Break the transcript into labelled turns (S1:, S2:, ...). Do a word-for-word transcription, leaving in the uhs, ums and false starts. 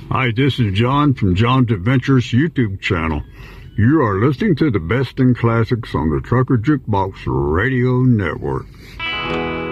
S1: Hi, this is John from John's Adventures YouTube channel. You are listening to the best in classics on the Trucker Jukebox Radio Network.